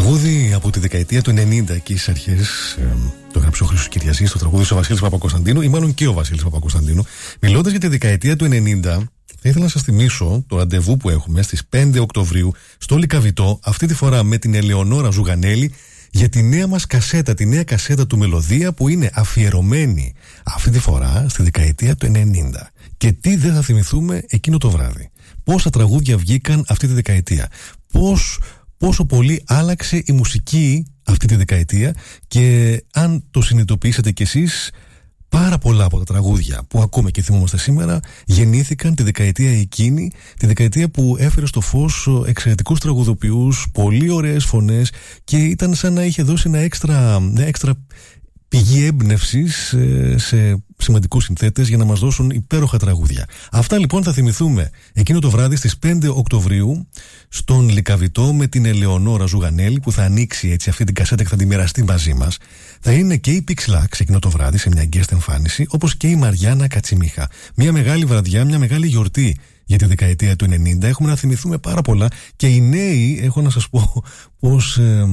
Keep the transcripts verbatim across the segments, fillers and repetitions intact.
Τραγούδι από τη δεκαετία του ενενήντα, εκεί στις αρχές, ε, το έγραψε ο Χρήστος Κυριαζής, το τραγούδι ο Βασίλης Παπακοσταντίνου, ή μάλλον και ο Βασίλης Παπακοσταντίνου. Μιλώντας για τη δεκαετία του ενενήντα, θα ήθελα να σας θυμίσω το ραντεβού που έχουμε στις πέντε Οκτωβρίου στο Λυκαβητό, αυτή τη φορά με την Ελεονόρα Ζουγανέλη, για τη νέα μας κασέτα, τη νέα κασέτα του Μελωδία, που είναι αφιερωμένη αυτή τη φορά στη δεκαετία του ενενήντα. Και τι δεν θα θυμηθούμε εκείνο το βράδυ. Πόσα τραγούδια βγήκαν αυτή τη δεκαετία. Πώς, πόσο πολύ άλλαξε η μουσική αυτή τη δεκαετία, και αν το συνειδητοποιήσατε κι εσείς, πάρα πολλά από τα τραγούδια που ακούμε και θυμόμαστε σήμερα γεννήθηκαν τη δεκαετία εκείνη, τη δεκαετία που έφερε στο φως εξαιρετικούς τραγουδοποιούς, πολύ ωραίες φωνές, και ήταν σαν να είχε δώσει ένα έξτρα, μια έξτρα πηγή έμπνευσης σε σημαντικούς συνθέτες για να μας δώσουν υπέροχα τραγούδια. Αυτά λοιπόν θα θυμηθούμε εκείνο το βράδυ στις πέντε Οκτωβρίου στον Λυκαβητό με την Ελεονόρα Ζουγανέλη, που θα ανοίξει έτσι αυτή την κασέτα και θα τη μοιραστεί μαζί μας. Θα είναι και η Pixlax εκείνο το βράδυ σε μια guest εμφάνιση, όπως και η Μαριάννα Κατσιμίχα. Μια μεγάλη βραδιά, μια μεγάλη γιορτή για τη δεκαετία του ενενήντα. Έχουμε να θυμηθούμε πάρα πολλά, και οι νέοι, έχω να σας πω πως ε,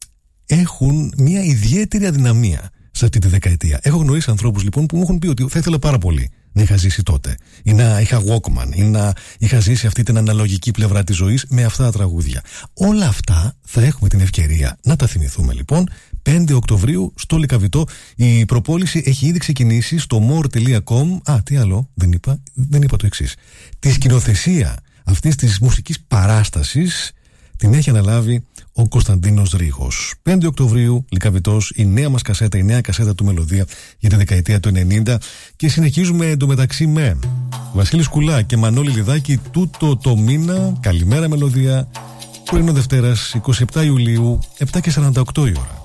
έχουν μια ιδιαίτερη αδυναμία σε αυτή τη δεκαετία. Έχω γνωρίσει ανθρώπους λοιπόν που μου έχουν πει ότι θα ήθελα πάρα πολύ να είχα ζήσει τότε, ή να είχα Walkman, ή να είχα ζήσει αυτή την αναλογική πλευρά της ζωής με αυτά τα τραγούδια. Όλα αυτά θα έχουμε την ευκαιρία να τα θυμηθούμε λοιπόν πέντε Οκτωβρίου στο Λυκαβητό. Η προπόληση έχει ήδη ξεκινήσει στο more τελεία com. Α, τι άλλο δεν είπα, δεν είπα το εξής. Τη σκηνοθεσία αυτής της μουσικής παράστασης την έχει αναλάβει ο Κωνσταντίνος Ρήγος. πέντε Οκτωβρίου, Λυκαβητός, η νέα μας κασέτα, η νέα κασέτα του Μελωδία για τη δεκαετία του ενενήντα. Και συνεχίζουμε εντωμεταξύ με Βασίλη Σκουλά και Μανώλη Λιδάκη τούτο το μήνα. Καλημέρα Μελωδία, πρωινό Δευτέρας, εικοστή εβδόμη Ιουλίου, επτά και σαράντα οκτώ η ώρα.